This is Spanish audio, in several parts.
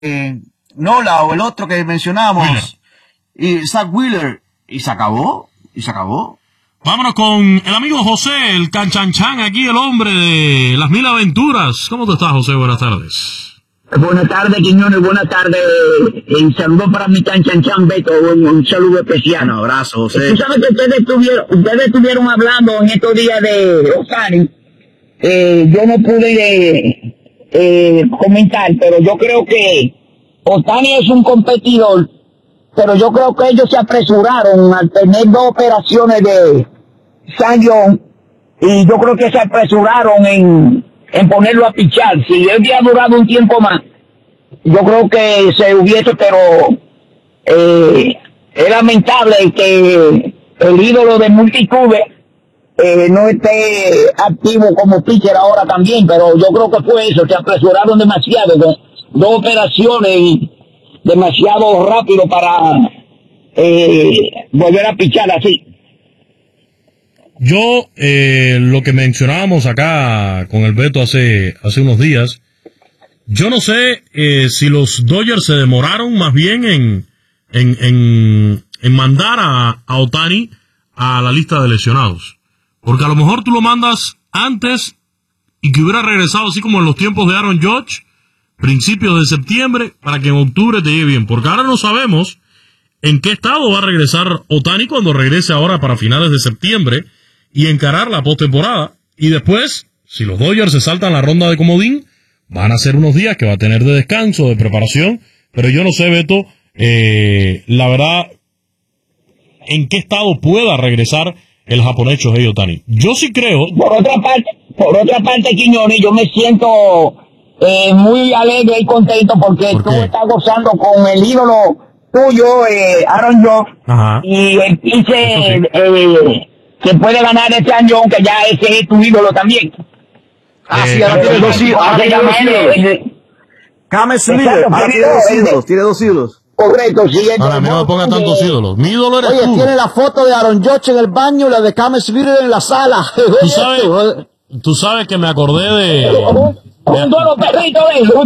Nola o el otro que mencionamos, Wheeler. y Zach Wheeler, y se acabó. Vámonos con el amigo José, el canchanchan, aquí el hombre de las 1000 aventuras. ¿Cómo tú estás, José? Buenas tardes. Buenas tardes, Quiñones, buenas tardes. Y saludos para mi canchanchan, Beto, un saludo especial. Un abrazo, José. Tú sabes que ustedes estuvieron hablando en estos días de Ohtani. Yo no pude comentar, pero yo creo que Ohtani es un competidor, pero yo creo que ellos se apresuraron al tener 2 operaciones de Cy Young, y yo creo que se apresuraron en ponerlo a pichar. Si él hubiera durado un tiempo más, yo creo que se hubiese, pero es lamentable que el ídolo de multitudes no esté activo como pitcher ahora también, pero yo creo que fue eso, se apresuraron demasiado, 2 operaciones y demasiado rápido para volver a pichar así. Yo, lo que mencionábamos acá con el Beto hace unos días, yo no sé si los Dodgers se demoraron más bien en mandar a Ohtani a la lista de lesionados. Porque a lo mejor tú lo mandas antes y que hubiera regresado así como en los tiempos de Aaron Judge, principios de septiembre, para que en octubre te llegue bien. Porque ahora no sabemos en qué estado va a regresar Ohtani cuando regrese ahora para finales de septiembre y encarar la postemporada. Y después, si los Dodgers se saltan la ronda de comodín, van a ser unos días que va a tener de descanso, de preparación. Pero yo no sé, Beto, la verdad, en qué estado pueda regresar el japonés Shohei Ohtani. Yo sí creo. Por otra parte, Quiñones, yo me siento muy alegre y contento porque tú estás gozando con el ídolo tuyo, Aaron Judge, y el pitcher que puede ganar este año, aunque ya ese es tu ídolo también. Así, ahora tiene 2 ídolos. James Miller, ahora tiene 2 ídolos. Correcto, sí. Ahora, a mí no me pongan tantos ídolos. Mi ídolo eres tú. Oye, tiene la foto de Aaron Judge en el baño y la de James Miller en la sala. Tú sabes que me acordé de... Junto a los perritos.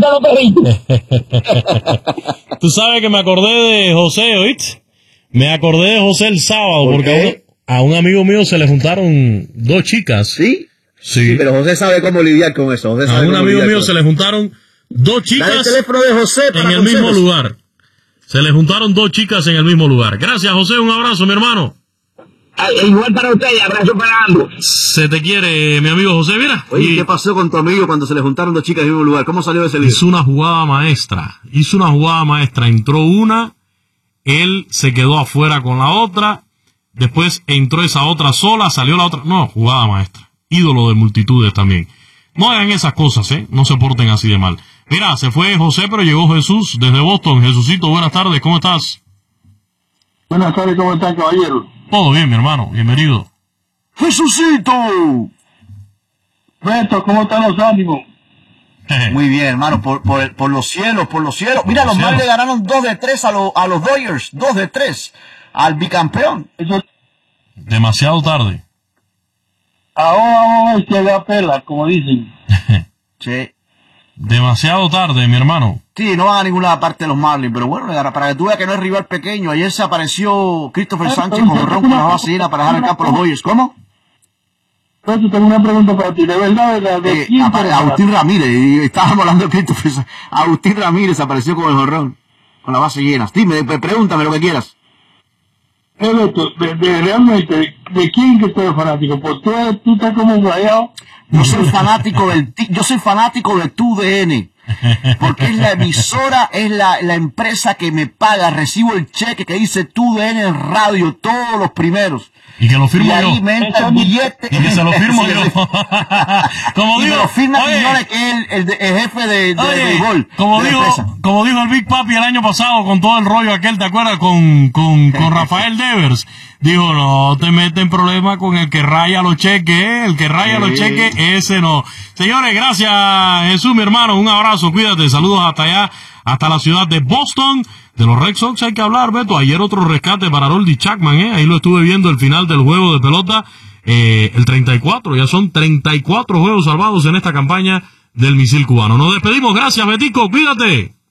Tú sabes que me acordé de José, ¿oíste? Me acordé de José el sábado, porque a un amigo mío se le juntaron 2 chicas. ¿Sí? Sí. Pero José sabe cómo lidiar con eso. A un amigo mío se le juntaron 2 chicas. Dale el teléfono de José para en el mismo lugar. Se le juntaron 2 chicas en el mismo lugar. Gracias, José. Un abrazo, mi hermano. Igual para usted, abrazo para ambos. Se te quiere, mi amigo José. Mira. Oye, ¿qué pasó con tu amigo cuando se le juntaron 2 chicas en el mismo lugar? ¿Cómo salió ese lío? Hizo una jugada maestra. Entró una, él se quedó afuera con la otra. Después entró esa otra sola, salió la otra. No, jugada maestra. Ídolo de multitudes también. No hagan esas cosas, no se porten así de mal. Mira, se fue José, pero llegó Jesús desde Boston. Jesucito, buenas tardes, ¿cómo estás? Buenas tardes, ¿cómo están, caballero? Todo bien, mi hermano, bienvenido. ¡Jesucito! Beto, ¿cómo están los ánimos? Muy bien, hermano, por los cielos. Mira, los Marlins le ganaron 2-3 a los Dodgers, 2-3 al bicampeón. Eso... Demasiado tarde. Ahora vamos a ver si pela, como dicen. Sí. Demasiado tarde, mi hermano. Sí, no van a ninguna parte de los Marlins, pero bueno, para que tú veas que no es rival pequeño. Ayer se apareció Christopher Sánchez con jonrón con la base llena para dejar el campo a los Dodgers. ¿Cómo? Entonces tengo una pregunta para ti, de verdad, ¿de quién? Agustín Ramírez, y estábamos hablando de Christopher Sánchez. Agustín Ramírez apareció con el jonrón, con la base llena. Dime, pregúntame lo que quieras. Beto, realmente, ¿de quién que tú eres fanático? Pues tú estás como rayado. Yo soy fanático de TUDN, porque es la emisora, es la empresa que me paga, recibo el cheque que dice TUDN en radio, todos los primeros. Y que lo firmo yo. Y que se lo firmo yo. Como digo, lo firma Quiñones, que es el jefe de béisbol. Como dijo el Big Papi el año pasado con todo el rollo aquel, ¿te acuerdas? Con Rafael Devers. Dijo, no te metes en problemas con el que raya los cheques, el que raya los cheques, ese no. Señores, gracias Jesús, mi hermano, un abrazo, cuídate, saludos hasta allá, hasta la ciudad de Boston. De los Red Sox hay que hablar, Beto. Ayer otro rescate para Aroldis Chapman, ahí lo estuve viendo el final del juego de pelota, el 34, ya son 34 juegos salvados en esta campaña del misil cubano. Nos despedimos, gracias Betico, cuídate.